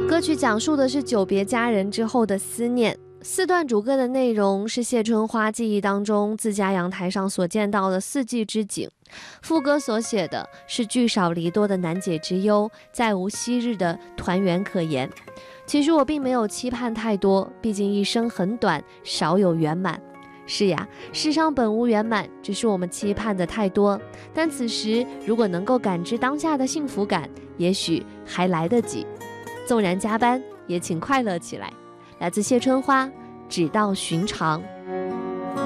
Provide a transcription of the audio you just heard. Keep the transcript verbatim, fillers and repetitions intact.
歌曲讲述的是久别家人之后的思念。四段主歌的内容是谢春花记忆当中自家阳台上所见到的四季之景，副歌所写的是聚少离多的难解之忧，再无昔日的团圆可言。其实我并没有期盼太多，毕竟一生很短，少有圆满。是呀，世上本无圆满，只是我们期盼的太多。但此时如果能够感知当下的幸福感，也许还来得及。纵然加班，也请快乐起来。来自谢春花，只道寻常。